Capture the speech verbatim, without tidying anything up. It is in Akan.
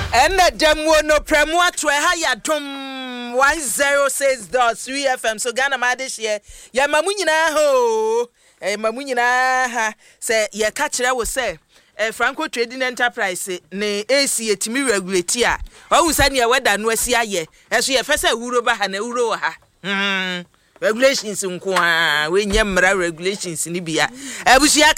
Ena Jamu no Premua to ha Yadom one zero six point three F M. So Ghana ma this year. Ya mamunyina ho. Eh mamunyina ha. Say ye catch we say. Eh Franco Trading Enterprise ne A C etimi regulate a. Owu say ne weda no asi aye. Eso ye fese huro ba ha na huro ha. Hmm. Regulations nko a we nyemra regulations ni bia. Abusia